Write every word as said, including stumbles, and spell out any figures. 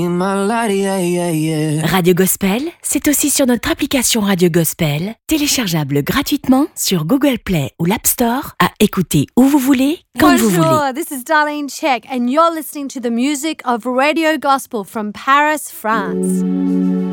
Radio Gospel, c'est aussi sur notre application Radio Gospel, téléchargeable gratuitement sur Google Play ou l'App Store, à écouter où vous voulez, quand Bonjour, vous voulez. This is Darlene Check and you're listening to the music of Radio Gospel from Paris, France.